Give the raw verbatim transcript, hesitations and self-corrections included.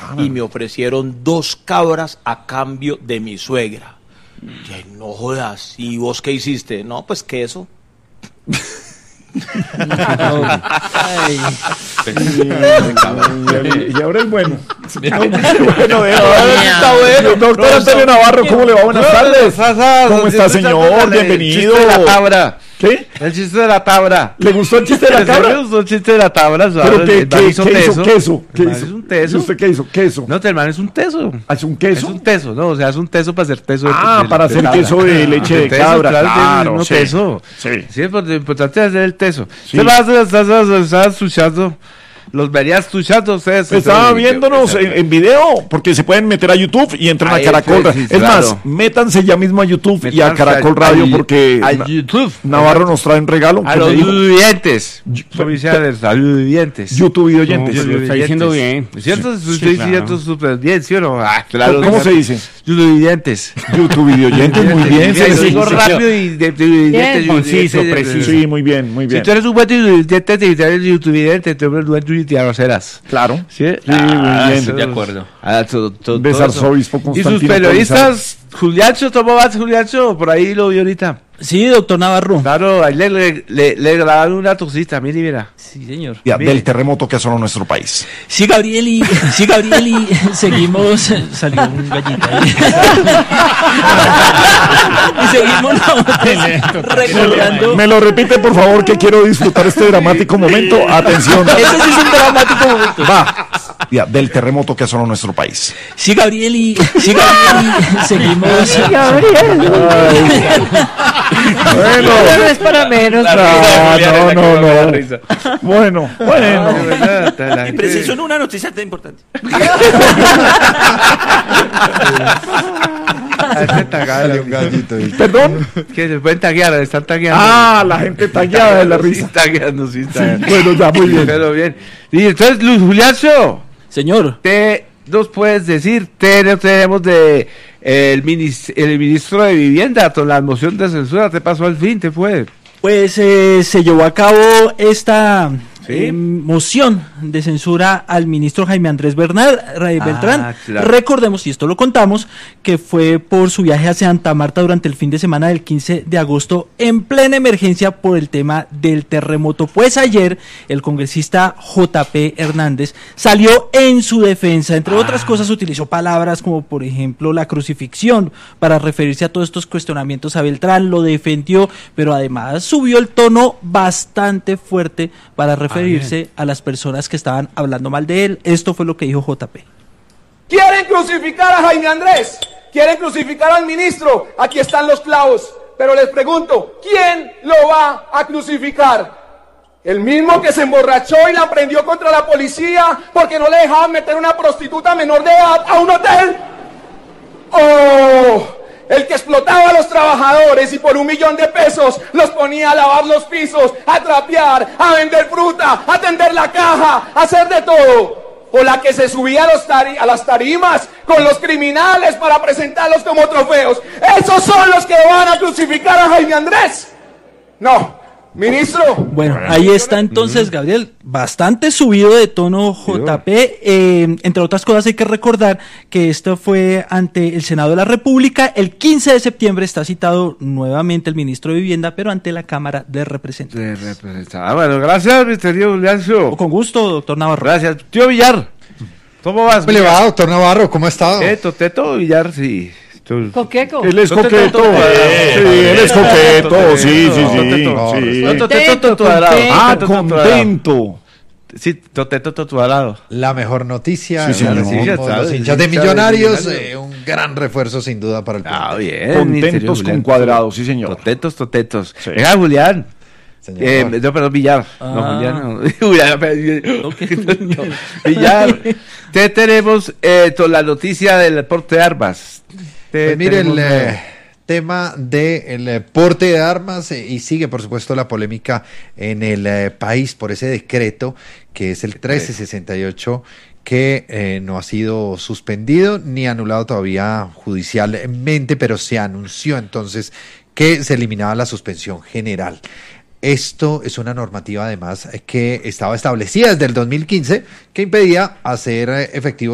ah, y me ofrecieron dos cabras a cambio de mi suegra. Y ay, no jodas, ¿y vos qué hiciste? No, pues queso. Ay. Y ahora el bueno. Bueno, está bueno. Doctor Antonio Navarro, ¿cómo le va? Buenas tardes. ¿Cómo está, señor? Bienvenido. ¿Qué? El chiste de la tabla. ¿Le gustó el chiste de la cabra? Me gustó el chiste de la tabla. ¿Pero qué, qué, hizo qué teso. hizo? ¿Queso? ¿Qué El man hizo? es un teso. ¿Y usted qué hizo? ¿Queso? No, el man es un teso. ¿Es un queso? Es un teso, no, o sea, es un teso para hacer teso. Ah, de, de, para de hacer cabra. queso de leche de Teso, cabra. Claro, Claro, no sí. teso. Sí. Sí, es lo importante es hacer el teso. Sí. Usted va a hacer, estás escuchando, los vería escuchando ustedes. Estaba viéndonos en, en video, porque se pueden meter a YouTube y entran Ahí a Caracol. fue, sí, es claro. más, métanse ya mismo a YouTube y a Métanse Caracol a- Radio, a- porque a Na- YouTube. Navarro nos trae un regalo. A que los me dijo. vivientes. Yo- Provinciales, a los vivientes. YouTube y oyentes. YouTube está diciendo bien. ¿Cierto? Sí, Estoy claro. diciendo súper bien, ¿sí o no? Ah, claro. ¿Cómo se dice? Vivientes. YouTube y oyentes, muy bien. Yo sí, digo sí, rápido y de, de, de, Bien, de- conciso, de- de- preciso. Sí, muy bien, muy Si bien. tú eres un buen viviente, te eres YouTube vidente, te eres un buen vidente, serás. Claro. ¿Sí? Sí, muy bien. eso- de acuerdo. Ah, todo, todo, Ves todo arzobispo eso. Y sus Constantino periodistas, Juliancho, ¿cómo vas, Juliancho? Por ahí lo vi ahorita. Sí, doctor Navarro. Claro, ahí le, le, le, le grabaron una tosita, mire, mira. Sí, señor. Ya, Mire. del terremoto que asoló nuestro país. Sí, Gabriel, y sí, Gabriel, y seguimos. Salió un gallito ahí. Y seguimos nosotros recordando. Me lo repite, por favor, que quiero disfrutar este dramático momento. Atención. Ese sí es un dramático momento. Va. Ya, del terremoto que asoló nuestro país. Sí, Gabriel, y sí, Gabriel, y seguimos. Bueno. No es para menos. Ah, no, no, no. Bueno, bueno. Y preciso en una noticia tan importante. Sale un gallito. Perdón. Que se pueden taguear, están tagueando. Ah, la gente tagueada de la Sí, risa. tagueando, sí, tagueando. Bueno, ya, muy bien. Pero bien. Y entonces, Luis Juliancho, Señor. ¿te nos puedes decir? Te, tenemos de el, minis, el ministro de Vivienda con la moción de censura. ¿Te pasó al fin? ¿Te fue? Pues eh, se llevó a cabo esta ¿Sí? eh, moción de censura al ministro Jaime Andrés Bernal, Ray Ah, Beltrán. claro. Recordemos, y esto lo contamos, que fue por su viaje a Santa Marta durante el fin de semana del quince de agosto en plena emergencia por el tema del terremoto. Pues ayer el congresista J P Hernández salió en su defensa. Entre otras cosas utilizó palabras como por ejemplo la crucifixión para referirse a todos estos cuestionamientos a Beltrán, lo defendió, pero además subió el tono bastante fuerte para referirse a las personas que estaban hablando mal de él. Esto fue lo que dijo J P. Quieren crucificar a Jaime Andrés, quieren crucificar al ministro, aquí están los clavos, pero les pregunto, ¿quién lo va a crucificar? ¿El mismo que se emborrachó y la prendió contra la policía porque no le dejaban meter una prostituta menor de edad a un hotel? ¿O el que explotaba a los trabajadores y por un millón de pesos los ponía a lavar los pisos, a trapear, a vender fruta, a tender la caja, a hacer de todo? ¿O la que se subía a, los tari- a las tarimas con los criminales para presentarlos como trofeos? ¿Esos son los que van a crucificar a Jaime Andrés? No, ministro. Bueno, ahí está entonces, Gabriel, bastante subido de tono J P. Eh, entre otras cosas hay que recordar que esto fue ante el Senado de la República. El quince de septiembre está citado nuevamente el ministro de Vivienda, pero ante la Cámara de Representantes. De representar. Ah, bueno, gracias, mi querido Juliancho. Con gusto, doctor Navarro. Gracias. Tío Villar, ¿cómo vas? ¿Cómo le va, doctor Navarro? ¿Cómo ha estado? Teto, Teto Villar, sí. Tú- Coqueco. Él es No te coqueto. toco, Sí, eh, él es no te coqueto. toco, Sí, sí, no te sí. toco. sí. No te Contento, toco tu alado. contento. Ah, No te toco tu alado. contento. Sí, Toteto Totualado. La mejor noticia. Sí, señor. Los Sí, ya los sabes, hinchas de hinchas de Millonarios, Millonarios. eh, un gran refuerzo sin duda para el Ah, plantel. bien. mi Contentos querido con Julián. cuadrados, sí, señor. Totetos, totetos. Sí. Venga, Julián. Señor. Eh, no, perdón, Villar. No, Ah. Julián. No. Julián, perdón. Ok. No. Villar. Te tenemos eh, con la noticia del porte de armas. Te Pues mire, el tenemos, eh, tema del eh, porte de armas eh, y sigue, por supuesto, la polémica en el eh, país por ese decreto que es el trece sesenta y ocho que eh, no ha sido suspendido ni anulado todavía judicialmente, pero se anunció entonces que se eliminaba la suspensión general. Esto es una normativa además que estaba establecida desde el dos mil quince que impedía hacer eh, efectivo